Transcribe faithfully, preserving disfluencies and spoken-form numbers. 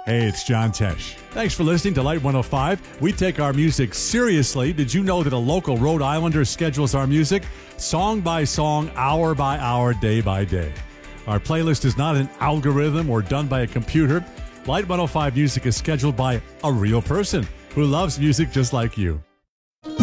Hey, it's John Tesh. Thanks for listening to Light one oh five. We take our music seriously. Did you know that a local Rhode Islander schedules our music song by song, hour by hour, day by day? Our playlist is not an algorithm or done by a computer. Light one oh five music is scheduled by a real person who loves music just like you.